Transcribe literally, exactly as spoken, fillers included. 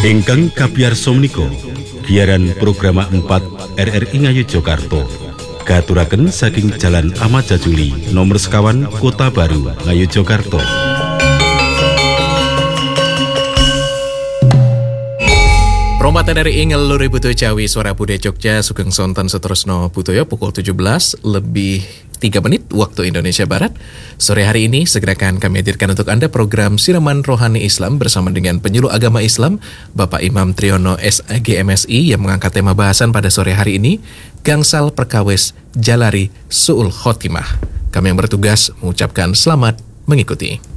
Ingkang kapiyarsa menika giaran program empat R R I Ngayogyakarta katuraken saking Jalan Ahmad Jajuli nomor sekawan Kota Baru Ngayogyakarta. Romatan dari Ingel Luri Buto Jawi Suara Bude Jogja Sugeng Sontan Seterusno Butoyo pukul tujuh belas lebih tiga menit waktu Indonesia Barat. Sore hari ini segerakan kami hadirkan untuk Anda program Siraman Rohani Islam bersama dengan penyuluh agama Islam Bapak Imam Triyono S G M S I yang mengangkat tema bahasan pada sore hari ini Gangsal Perkawis Jalari Su'ul Khotimah. Kami yang bertugas mengucapkan selamat mengikuti.